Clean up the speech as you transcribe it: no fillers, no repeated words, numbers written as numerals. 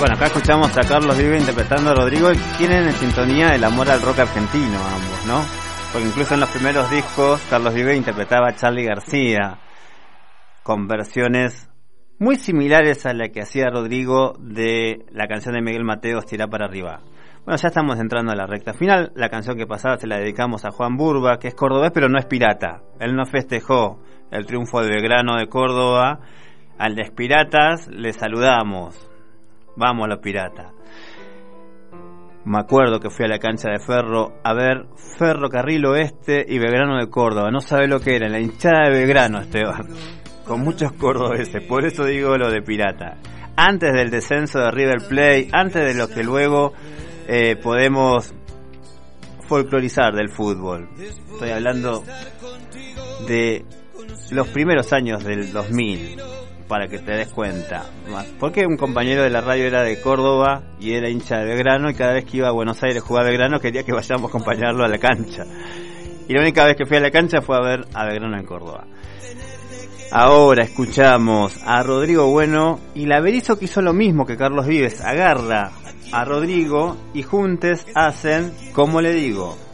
Bueno, acá escuchamos a Carlos Vives interpretando a Rodrigo y tienen en sintonía el amor al rock argentino ambos, ¿no? Porque incluso en los primeros discos Carlos Vives interpretaba a Charly García con versiones muy similares a la que hacía Rodrigo de la canción de Miguel Mateos, Tirá para arriba. Bueno, ya estamos entrando a la recta final. La canción que pasaba se la dedicamos a Juan Burba, que es cordobés pero no es pirata. Él no festejó el triunfo de Belgrano de Córdoba. Al de Piratas le saludamos. Vamos los piratas. Me acuerdo que fui a la cancha de Ferro a ver Ferrocarril Oeste y Belgrano de Córdoba. No sabe lo que era, la hinchada de Belgrano, Esteban. Con muchos cordobeses, por eso digo lo de pirata. Antes del descenso de River Plate, antes de lo que luego podemos folclorizar del fútbol. Estoy hablando de los primeros años del 2000, para que te des cuenta. Porque un compañero de la radio era de Córdoba y era hincha de Belgrano, y cada vez que iba a Buenos Aires a jugar a Belgrano quería que vayamos a acompañarlo a la cancha. Y la única vez que fui a la cancha fue a ver a Belgrano en Córdoba. Ahora escuchamos a Rodrigo Bueno y la Berizo, que hizo lo mismo que Carlos Vives. Agarra a Rodrigo y juntos hacen Como le digo.